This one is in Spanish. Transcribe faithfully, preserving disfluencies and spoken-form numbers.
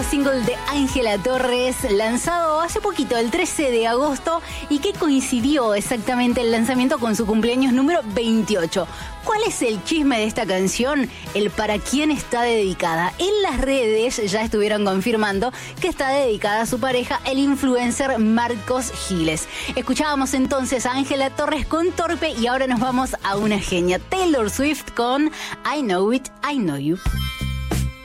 single de Ángela Torres, lanzado hace poquito, el trece de agosto, y que coincidió exactamente el lanzamiento con su cumpleaños número veintiocho. ¿Cuál es el chisme de esta canción? El para quién está dedicada. En las redes ya estuvieron confirmando que está dedicada a su pareja, el influencer Marcos Giles. Escuchábamos entonces a Ángela Torres con Torpe y ahora nos vamos a una genia, Taylor Swift con I Know It, I Know You.